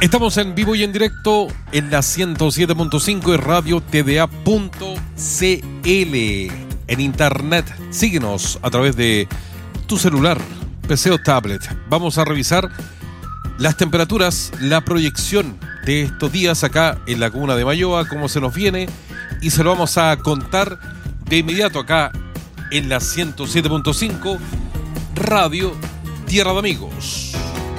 Estamos en vivo y en directo en la 107.5 y radio tda.cl. En internet, síguenos a través de tu celular, PC o tablet. Vamos a revisar las temperaturas, la proyección de estos días acá en la comuna de Mayoa, cómo se nos viene, y se lo vamos a contar de inmediato acá en la 107.5 Radio Tierra de Amigos.